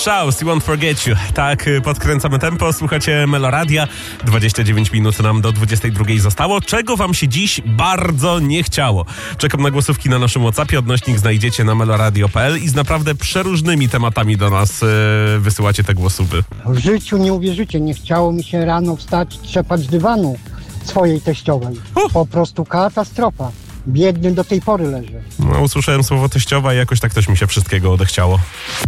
Strauss i Won't Forget You. Tak, podkręcamy tempo, słuchacie Meloradia. 29 minut nam do 22 zostało. Czego wam się dziś bardzo nie chciało? Czekam na głosówki na naszym WhatsAppie. Odnośnik znajdziecie na meloradio.pl i z naprawdę przeróżnymi tematami do nas wysyłacie te głosówy. W życiu nie uwierzycie, nie chciało mi się rano wstać, trzepać dywanu swojej teściowej. Po prostu katastrofa. Biedny do tej pory leży. No, usłyszałem słowo teściowa i jakoś tak też mi się wszystkiego odechciało.